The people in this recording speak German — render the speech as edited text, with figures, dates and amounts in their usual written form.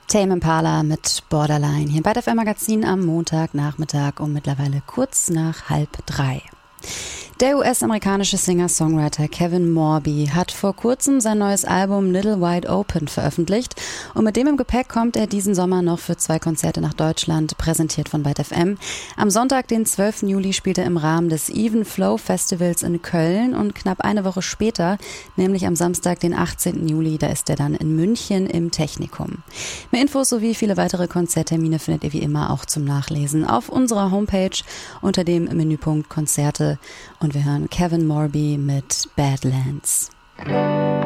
Tame Impala mit Borderline hier bei FM Magazin am Montagnachmittag um mittlerweile kurz nach 2:30. Der US-amerikanische Singer-Songwriter Kevin Morby hat vor kurzem sein neues Album Little Wide Open veröffentlicht und mit dem im Gepäck kommt er diesen Sommer noch für 2 Konzerte nach Deutschland, präsentiert von Byte FM. Am Sonntag, den 12. Juli, spielt er im Rahmen des Even Flow Festivals in Köln und knapp eine Woche später, nämlich am Samstag, den 18. Juli, da ist er dann in München im Technikum. Mehr Infos sowie viele weitere Konzerttermine findet ihr wie immer auch zum Nachlesen auf unserer Homepage unter dem Menüpunkt Konzerte. Und wir hören Kevin Morby mit Badlands.